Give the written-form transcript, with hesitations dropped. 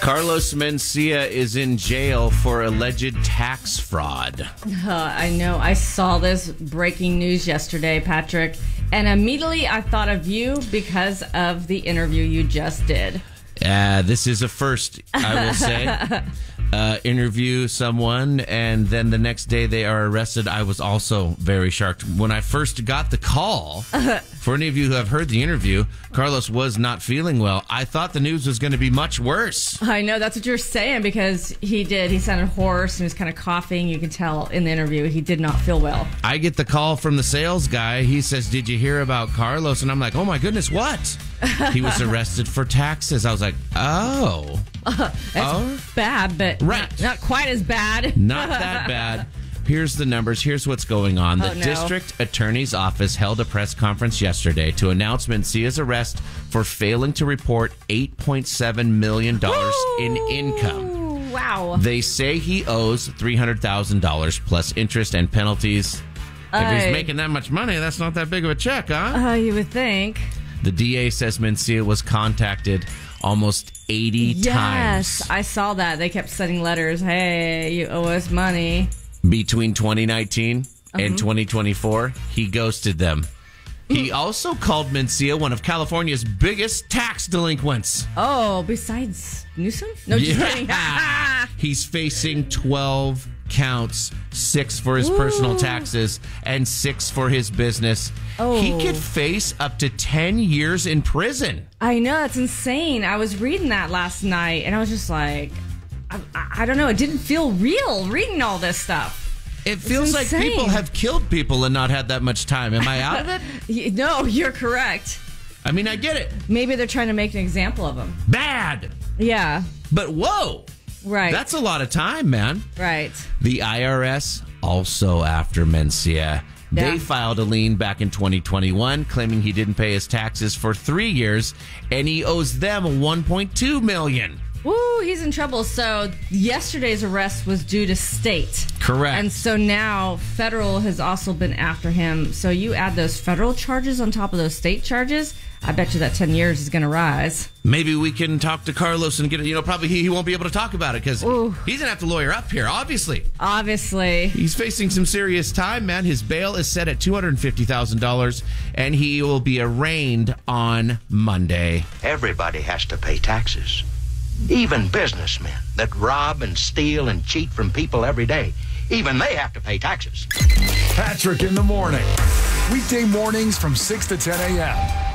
Carlos Mencia is in jail for alleged tax fraud. I know. I saw this breaking news yesterday, Patrick, and immediately I thought of you because of the interview you just did. This is a first, I will say. Interview someone, and then the next day they are arrested. I was also very shocked. When I first got the call, for any of you who have heard the interview, Carlos was not feeling well. I thought the news was going to be much worse. I know, that's what you're saying, because he sounded hoarse and he was kind of coughing. You can tell in the interview he did not feel well. I get the call from the sales guy. He says, "Did you hear about Carlos?" And I'm like, "Oh my goodness, what?" He was arrested for taxes. I was like, oh. That's bad, but right. not quite as bad. Not that bad. Here's the numbers. Here's what's going on. The district attorney's office held a press conference yesterday to announce Mencia's arrest for failing to report $8.7 million in income. Wow. They say he owes $300,000 plus interest and penalties. If he's making that much money, that's not that big of a check, huh? You would think. The DA says Mencia was contacted almost 80 times. Yes, I saw that. They kept sending letters. Hey, you owe us money. Between 2019 and 2024, he ghosted them. He also called Mencia one of California's biggest tax delinquents. Oh, besides Newsom? No, just kidding. He's facing 12 counts, 6 for his personal taxes and 6 for his business. He could face up to 10 years in prison. I know, that's insane. I was reading that last night, and I was just like, I don't know. It didn't feel real reading all this stuff. It feels like people have killed people and not had that much time. Am I out of it? No, you're correct. I mean, I get it. Maybe they're trying to make an example of him. Bad. Yeah. But whoa. Right. That's a lot of time, man. Right. The IRS also after Mencia. They filed a lien back in 2021 claiming he didn't pay his taxes for 3 years, and he owes them $1.2 million. Woo, he's in trouble. So yesterday's arrest was due to state. Correct. And so now federal has also been after him. So you add those federal charges on top of those state charges, I bet you that 10 years is going to rise. Maybe we can talk to Carlos and get it. Probably he won't be able to talk about it because he's going to have to lawyer up here, obviously. Obviously. He's facing some serious time, man. His bail is set at $250,000, and he will be arraigned on Monday. Everybody has to pay taxes. Even businessmen that rob and steal and cheat from people every day. Even they have to pay taxes. Patrick in the morning. Weekday mornings from 6 to 10 a.m.